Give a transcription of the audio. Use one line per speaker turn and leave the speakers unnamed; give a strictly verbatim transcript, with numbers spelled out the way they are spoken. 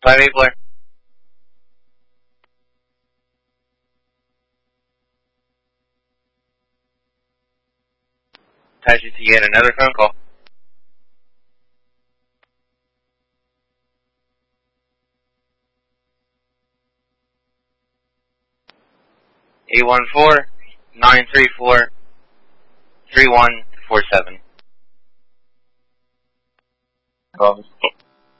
five eight Blair. Patch it to yet another phone call. eight one four, nine three four, three one four seven.
Call.